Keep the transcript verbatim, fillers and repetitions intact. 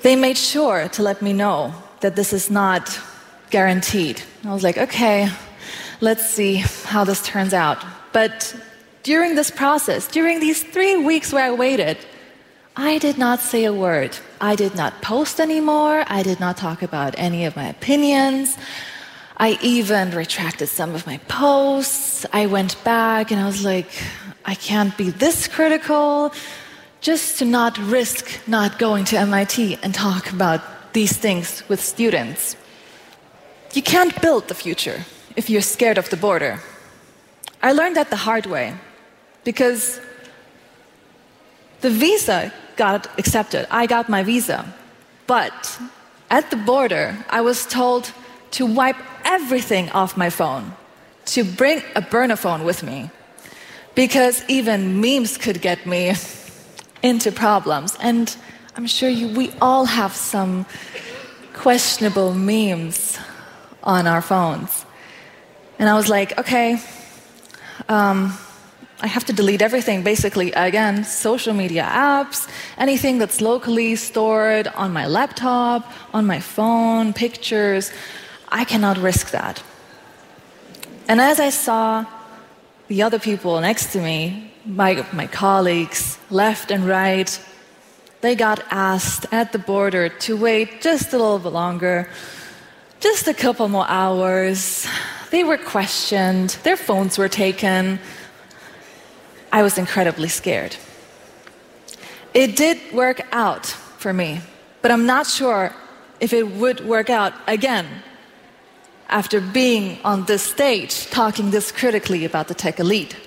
they made sure to let me know that this is not guaranteed. I was like, okay, let's see how this turns out. But during this process, during these three weeks where I waited, I did not say a word. I did not post anymore. I did not talk about any of my opinions. I even retracted some of my posts. I went back and I was like, I can't be this critical, just to not risk not going to M I T and talk about these things with students. You can't build the future if you're scared of the border. I learned that the hard way because the visa got accepted. I got my visa. But at the border, I was told to wipe everything off my phone, to bring a burner phone with me, because even memes could get me into problems. And I'm sure you, we all have some questionable memes on our phones. And I was like, okay, um, I have to delete everything, basically. Again, social media apps, anything that's locally stored on my laptop, on my phone, pictures. I cannot risk that. And as I saw the other people next to me, my, my colleagues, left and right, they got asked at the border to wait just a little bit longer, just a couple more hours. They were questioned, their phones were taken. I was incredibly scared. It did work out for me, but I'm not sure if it would work out again after being on this stage talking this critically about the tech elite.